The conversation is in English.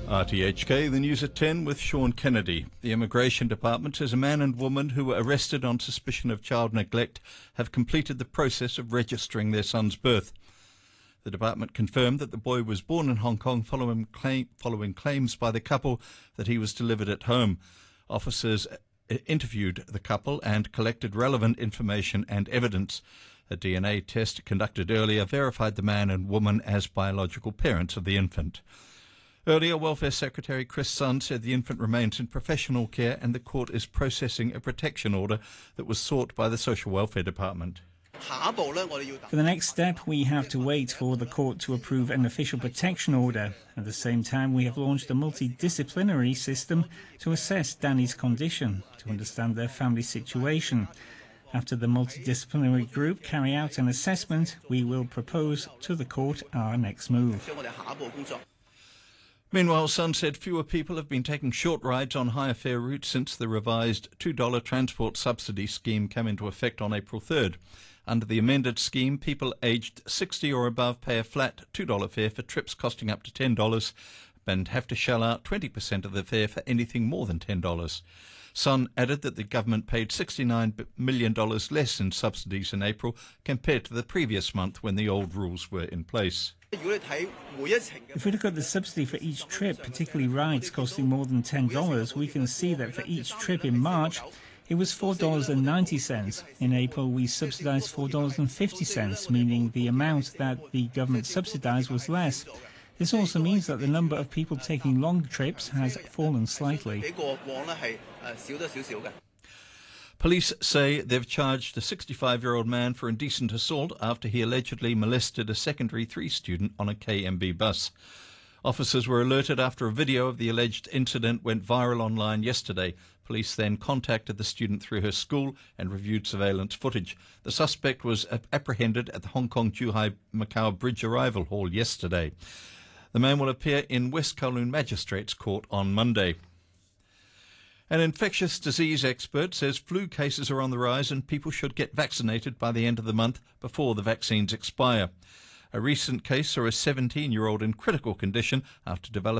RTHK, the news at 10 with Sean Kennedy. The Immigration Department says a man and woman who were arrested on suspicion of child neglect have completed the process of registering their son's birth. The department confirmed that the boy was born in Hong Kong following claims by the couple that he was delivered at home. Officers interviewed the couple and collected relevant information and evidence. A DNA test conducted earlier verified the man and woman as biological parents of the infant. Earlier, Welfare Secretary Chris Sun said the infant remains in professional care and the court is processing a protection order that was sought by the Social Welfare Department. For the next step, we have to wait for the court to approve an official protection order. At the same time, we have launched a multidisciplinary system to assess Danny's condition, to understand their family situation. After the multidisciplinary group carry out an assessment, we will propose to the court our next move. Meanwhile, Sun said fewer people have been taking short rides on higher fare routes since the revised $2 transport subsidy scheme came into effect on April 3rd. Under the amended scheme, people aged 60 or above pay a flat $2 fare for trips costing up to $10 and have to shell out 20% of the fare for anything more than $10. Sun added that the government paid $69 million less in subsidies in April compared to the previous month when the old rules were in place. If we look at the subsidy for each trip, particularly rides costing more than $10, we can see that for each trip in March, it was $4.90. In April, we subsidised $4.50, meaning the amount that the government subsidised was less. This also means that the number of people taking long trips has fallen slightly. Police say they've charged a 65-year-old man for indecent assault after he allegedly molested a secondary 3 student on a KMB bus. Officers were alerted after a video of the alleged incident went viral online yesterday. Police then contacted the student through her school and reviewed surveillance footage. The suspect was apprehended at the Hong Kong-Zhuhai-Macau Bridge Arrival Hall yesterday. The man will appear in West Kowloon Magistrates Court on Monday. An infectious disease expert says flu cases are on the rise and people should get vaccinated by the end of the month before the vaccines expire. A recent case saw a 17-year-old in critical condition after developing